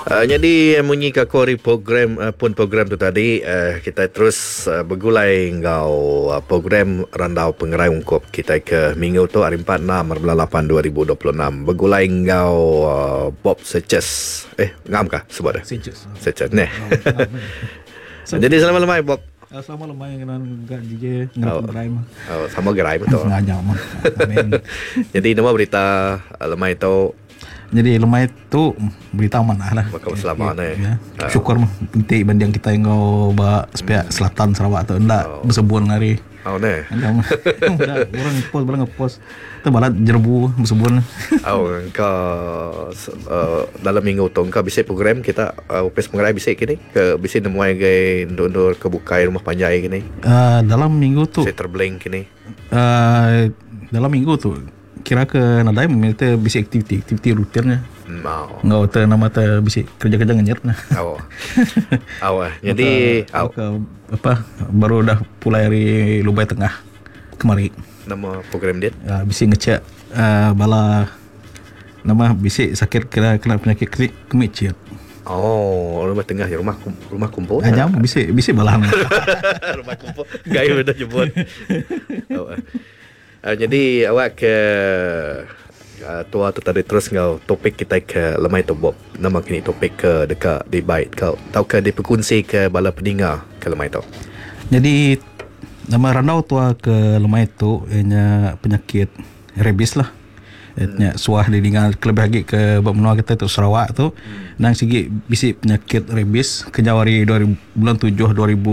Jadi munyi ka kori program program tu tadi kita terus bergulai ngau program Randau Pengerai Ungkup kita ke minggu tu hari 46 bulan 8 2026 bergulai ngau Bob Seches ngam kah sebut dah Seches neh. Jadi selamat lemai Bob. Selamat lemai dengan DJ dengan gerai mah. Sama gerai betul. Ngajak mah. Jadi nama berita lemai tu. Jadi lemai tu berita amanah lah. Bakal selamat ya. Syukur mah penting banding kita yang ba sepihak selatan Sarawak tu ndak bersebun hari. Ne. Orang post barang ngepost. Tu balat jerbu bersebun. Engkau dalam minggu tu engkau bisa program kita upes pengerai bisa kini ke bisa nemuai gay ndor kebukai rumah panjai kini. Dalam minggu tu saya terblank kini. Dalam minggu tu kira ke nadai meminta bisi aktiviti rutinnya. Ngau te nama te bisi kerja-kerja ngenyet nah. Jadi apa baru dah pulai dari Lubai Tengah kemari. Nama program dia? Bisi ngecek bala nama bisi sakit kena penyakit kemicit. Rumah Tengah ya rumah kumpul. Jam bisi balang. Rumah kumpul. Gaya udah jemput. Jadi awak ke tua tu tadi terus ngau topik kita ke lemai tu Bob. Nama kini topik ke dekat di bait kau. Tahu ke di perkunsi ke bala pendengar ke lemai tu. Jadi nama randau tua ke lemai tu ianya penyakit rabies lah. Ianya suah didengar kelebih lagi ke benua kita tu Sarawak tu. Nang sigi bisi penyakit rabies ke Jawari bulan 7 2000